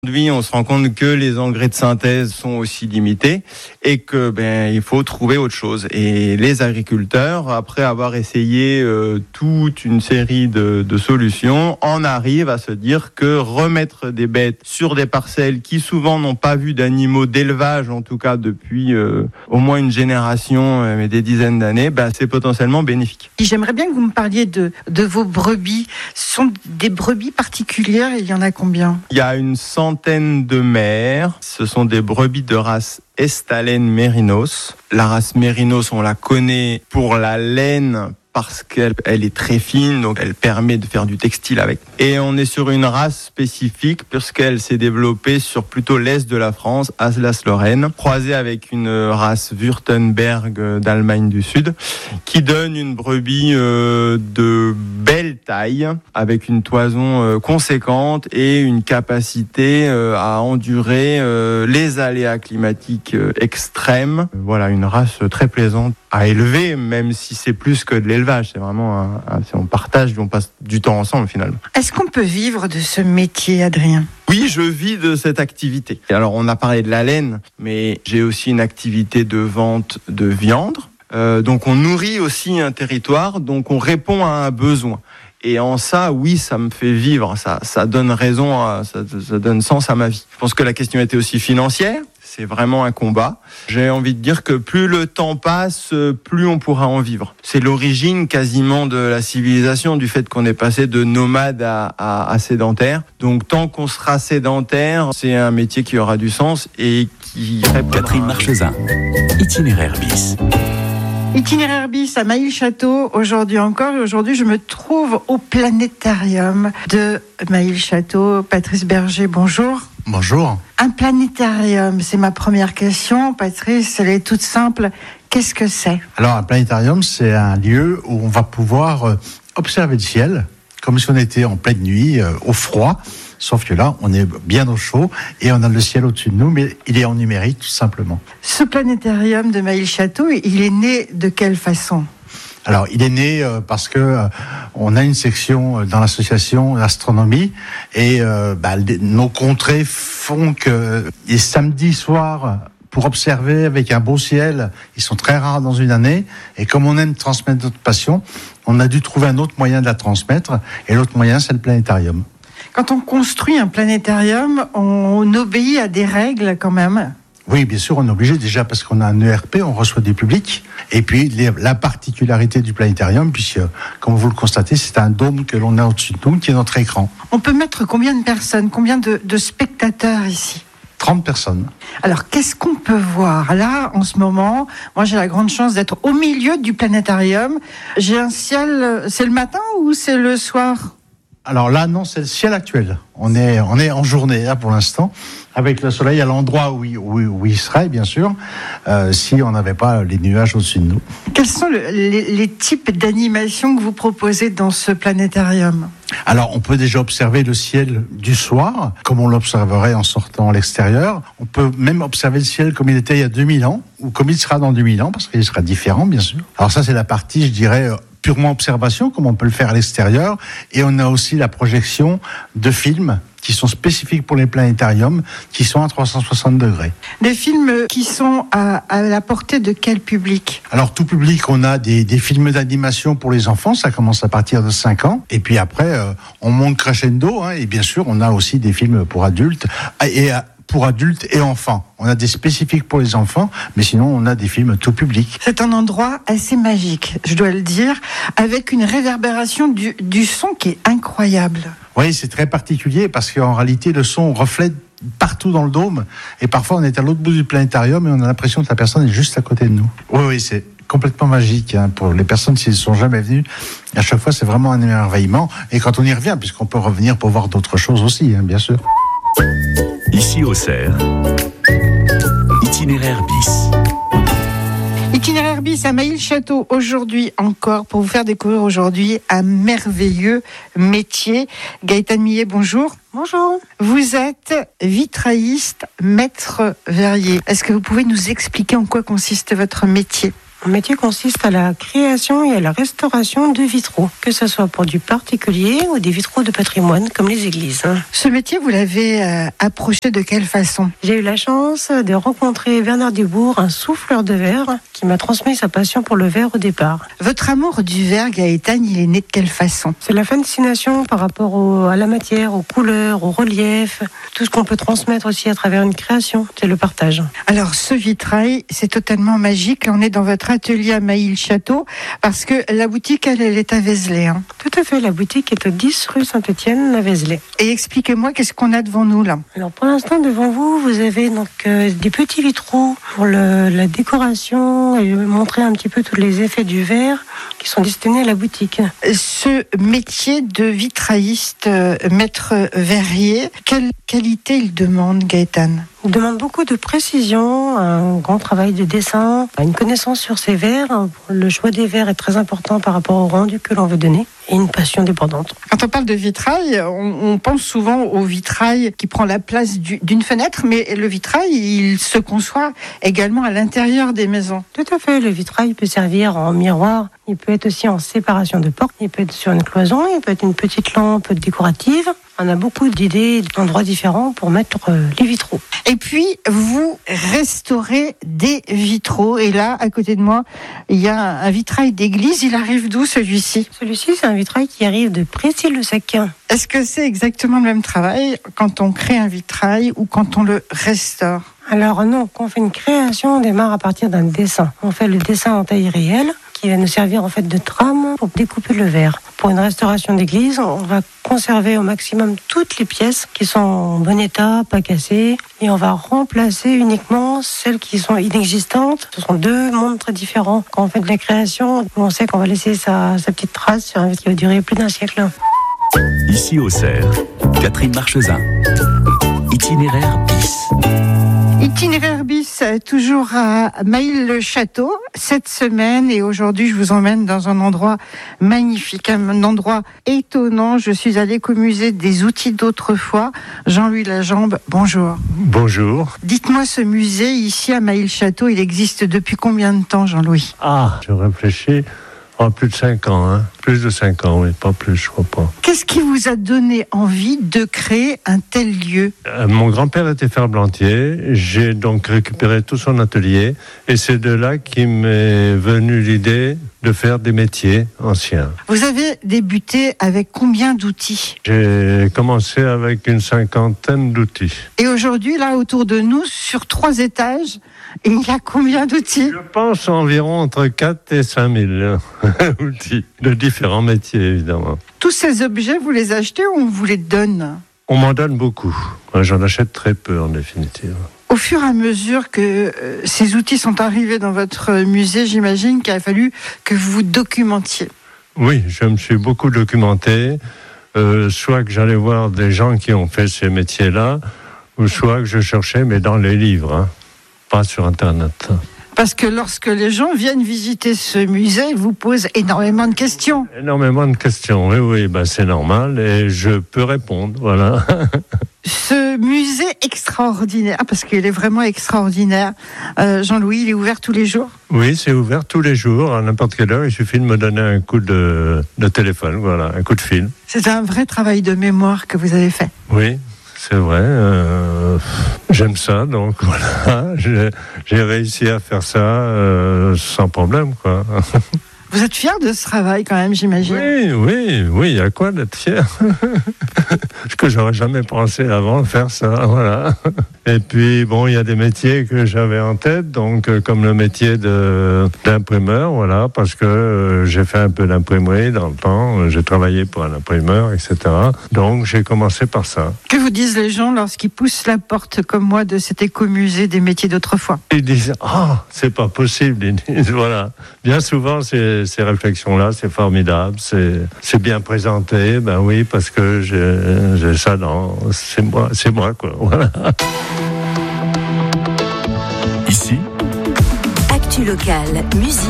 Aujourd'hui, on se rend compte que les engrais de synthèse sont aussi limités et que il faut trouver autre chose. Et les agriculteurs, après avoir essayé toute une série de solutions, en arrivent à se dire que remettre des bêtes sur des parcelles qui souvent n'ont pas vu d'animaux d'élevage, en tout cas depuis au moins une génération, mais des dizaines d'années, c'est potentiellement bénéfique. J'aimerais bien que vous me parliez de vos brebis. Ce sont des brebis particulières, il y en a combien ? Il y a une centaine de mères. Ce sont des brebis de race Estalène Mérinos. La race Mérinos, on la connaît pour la laine parce qu'elle est très fine, donc elle permet de faire du textile avec. Et on est sur une race spécifique puisqu'elle s'est développée sur plutôt l'est de la France, Alsace-Lorraine, croisée avec une race Württemberg d'Allemagne du Sud, qui donne une brebis de belle taille, avec une toison conséquente et une capacité à endurer les aléas climatiques extrêmes. Voilà, une race très plaisante à élever, même si c'est plus que de l'élevage. C'est vraiment on partage, on passe du temps ensemble finalement. Est-ce qu'on peut vivre de ce métier, Adrien ? Oui, je vis de cette activité. Alors, on a parlé de la laine, mais j'ai aussi une activité de vente de viande. Donc, on nourrit aussi un territoire, donc on répond à un besoin. Et en ça, oui, ça me fait vivre. Ça donne raison, ça donne sens à ma vie. Je pense que la question était aussi financière. C'est vraiment un combat. J'ai envie de dire que plus le temps passe, plus on pourra en vivre. C'est l'origine quasiment de la civilisation, du fait qu'on est passé de nomade à sédentaire. Donc tant qu'on sera sédentaire, c'est un métier qui aura du sens et qui répondra. Catherine Marchesin, Itinéraire bis. Itinéraire bis à Mailly-Château, aujourd'hui encore. Et aujourd'hui, je me trouve au planétarium de Mailly-Château. Patrice Berger, bonjour. Bonjour. Un planétarium, c'est ma première question. Patrice, elle est toute simple. Qu'est-ce que c'est ? Alors, un planétarium, c'est un lieu où on va pouvoir observer le ciel, comme si on était en pleine nuit, au froid. Sauf que là, on est bien au chaud et on a le ciel au-dessus de nous, mais il est en numérique, tout simplement. Ce planétarium de Mailly-Château, il est né de quelle façon ? Alors, il est né parce que on a une section dans l'association d'astronomie et nos contrées font que les samedis soirs, pour observer avec un beau ciel, ils sont très rares dans une année. Et comme on aime transmettre notre passion, on a dû trouver un autre moyen de la transmettre. Et l'autre moyen, c'est le planétarium. Quand on construit un planétarium, on obéit à des règles quand même. Oui, bien sûr, on est obligé déjà parce qu'on a un ERP, on reçoit du public. Et puis, la particularité du planétarium, puisque, comme vous le constatez, c'est un dôme que l'on a au-dessus de nous, qui est notre écran. On peut mettre combien de personnes, combien de spectateurs ici ? 30 personnes. Alors, qu'est-ce qu'on peut voir ? Là, en ce moment, moi, j'ai la grande chance d'être au milieu du planétarium. J'ai un ciel, c'est le matin ou c'est le soir ? Alors là, non, c'est le ciel actuel. On est en journée, là, pour l'instant, avec le soleil à l'endroit où il serait, bien sûr, si on n'avait pas les nuages au-dessus de nous. Quels sont les types d'animations que vous proposez dans ce planétarium ? Alors, on peut déjà observer le ciel du soir, comme on l'observerait en sortant à l'extérieur. On peut même observer le ciel comme il était il y a 2000 ans, ou comme il sera dans 2000 ans, parce qu'il sera différent, bien sûr. Alors ça, c'est la partie, je dirais, purement observation, comme on peut le faire à l'extérieur. Et on a aussi la projection de films qui sont spécifiques pour les planétariums, qui sont à 360 degrés. Des films qui sont à la portée de quel public ? Alors, tout public, on a des films d'animation pour les enfants, ça commence à partir de 5 ans. Et puis après, on monte crescendo, et bien sûr, on a aussi des films pour adultes, pour adultes et enfants. On a des spécifiques pour les enfants, mais sinon, on a des films tout public. C'est un endroit assez magique, je dois le dire, avec une réverbération du son qui est incroyable. Oui, c'est très particulier parce qu'en réalité, le son reflète partout dans le dôme. Et parfois, on est à l'autre bout du planétarium et on a l'impression que la personne est juste à côté de nous. Oui, c'est complètement magique. Pour les personnes qui ne sont jamais venues, à chaque fois, c'est vraiment un émerveillement. Et quand on y revient, puisqu'on peut revenir pour voir d'autres choses aussi, bien sûr. Ici au Cerf, Itinéraire bis. Itinéraire bis à Mailly-Château, aujourd'hui encore, pour vous faire découvrir aujourd'hui un merveilleux métier. Gaëtane Millet, bonjour. Bonjour. Vous êtes vitrailliste, maître verrier. Est-ce que vous pouvez nous expliquer en quoi consiste votre métier ? Mon métier consiste à la création et à la restauration de vitraux, que ce soit pour du particulier ou des vitraux de patrimoine comme les églises. Ce métier, vous l'avez approché de quelle façon ? J'ai eu la chance de rencontrer Bernard Dubourg, un souffleur de verre, qui m'a transmis sa passion pour le verre au départ. Votre amour du verre, Gaëtane, il est né de quelle façon ? C'est la fascination par rapport à la matière, aux couleurs, au relief, tout ce qu'on peut transmettre aussi à travers une création, c'est le partage. Alors ce vitrail, c'est totalement magique. Là, on est dans votre atelier à Mailly-le-Château, parce que la boutique, elle est à Vézelay. Hein. Tout à fait, la boutique est au 10 rue Saint-Étienne à Vézelay. Et expliquez-moi, qu'est-ce qu'on a devant nous là ? Alors pour l'instant, devant vous, vous avez donc des petits vitraux pour la décoration et montrer un petit peu tous les effets du verre qui sont destinés à la boutique. Ce métier de vitrailliste, maître verrier, quelle qualité il demande, Gaëtane ? Il demande beaucoup de précision, un grand travail de dessin, une connaissance sur ces verres. Le choix des verres est très important par rapport au rendu que l'on veut donner et une passion débordante. Quand on parle de vitrail, on pense souvent au vitrail qui prend la place d'une fenêtre, mais le vitrail, il se conçoit également à l'intérieur des maisons. Tout à fait, le vitrail peut servir en miroir, il peut être aussi en séparation de portes, il peut être sur une cloison, il peut être une petite lampe décorative. On a beaucoup d'idées d'endroits différents pour mettre les vitraux. Et puis, vous restaurez des vitraux. Et là, à côté de moi, il y a un vitrail d'église. Il arrive d'où, celui-ci ? Celui-ci, c'est un vitrail qui arrive de Précy-le-Sec. Est-ce que c'est exactement le même travail quand on crée un vitrail ou quand on le restaure ? Alors non, quand on fait une création, on démarre à partir d'un dessin. On fait le dessin en taille réelle, qui va nous servir en fait de trame pour découper le verre. Pour une restauration d'église, on va conserver au maximum toutes les pièces qui sont en bon état, pas cassées, et on va remplacer uniquement celles qui sont inexistantes. Ce sont deux mondes très différents. Quand on fait de la création, on sait qu'on va laisser sa petite trace sur un verre qui va durer plus d'un siècle. Ici au Cerf, Catherine Marchesin. Itinéraire bis. Itinéraire bis, toujours à Mailly-le-Château, cette semaine, et aujourd'hui je vous emmène dans un endroit magnifique, un endroit étonnant. Je suis à l'écomusée des outils d'autrefois. Jean-Louis Lajambe, bonjour. Bonjour. Dites-moi, ce musée ici à Mailly-le-Château, il existe depuis combien de temps, Jean-Louis ? Je réfléchis. Plus de 5 ans, hein. Plus de 5 ans, oui, pas plus, je crois pas. Qu'est-ce qui vous a donné envie de créer un tel lieu ? Mon grand-père était ferblantier, j'ai donc récupéré tout son atelier, et c'est de là qu'il m'est venue l'idée de faire des métiers anciens. Vous avez débuté avec combien d'outils ? J'ai commencé avec une 50aine d'outils. Et aujourd'hui, là, autour de nous, sur 3 étages, il y a combien d'outils ? Je pense environ entre 4 et 5 000 outils, de différents métiers, évidemment. Tous ces objets, vous les achetez ou on vous les donne ? On m'en donne beaucoup. J'en achète très peu, en définitive. Au fur et à mesure que ces outils sont arrivés dans votre musée, j'imagine qu'il a fallu que vous vous documentiez. Oui, je me suis beaucoup documenté, soit que j'allais voir des gens qui ont fait ces métiers-là, ou soit que je cherchais, mais dans les livres, hein, pas sur Internet. Parce que lorsque les gens viennent visiter ce musée, ils vous posent énormément de questions. Énormément de questions, oui, c'est normal, et je peux répondre, voilà. Ce musée extraordinaire, parce qu'il est vraiment extraordinaire, Jean-Louis, il est ouvert tous les jours ? Oui, c'est ouvert tous les jours, à n'importe quelle heure, il suffit de me donner un coup de téléphone, voilà, un coup de fil. C'est un vrai travail de mémoire que vous avez fait. Oui. C'est vrai, j'aime ça, donc voilà, j'ai réussi à faire ça sans problème, quoi. Vous êtes fier de ce travail quand même, j'imagine. Oui, il y a quoi d'être fier. Ce que j'aurais jamais pensé avant faire ça, voilà. Et puis bon, il y a des métiers que j'avais en tête, donc comme le métier d'imprimeur, voilà, parce que j'ai fait un peu d'imprimerie dans le temps, j'ai travaillé pour un imprimeur, etc. Donc j'ai commencé par ça. Que vous disent les gens lorsqu'ils poussent la porte comme moi de cet écomusée des métiers d'autrefois ? Ils disent c'est pas possible, ils disent, voilà. Bien souvent ces réflexions-là, c'est formidable, c'est bien présenté, ben oui, parce que j'ai ça c'est moi, quoi, voilà. Ici, Actu locale, musique,